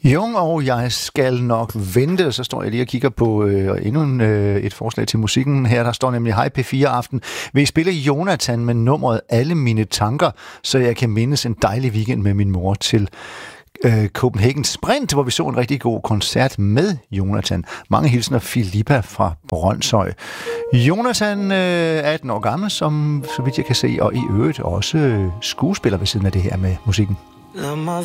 Jung og jeg skal nok vente. Så står jeg lige og kigger på endnu et forslag til musikken. Her der står nemlig: Hej P4 Aften. Vil I spille Jonathan med nummeret Alle mine tanker, så jeg kan mindes en dejlig weekend med min mor til Copenhagen Sprint, hvor vi så en rigtig god koncert med Jonathan. Mange hilsner, Filippa fra Brønshøj. Jonathan er 18 år gammel, som så vidt jeg kan se, og i øvrigt også skuespiller ved siden af det her med musikken.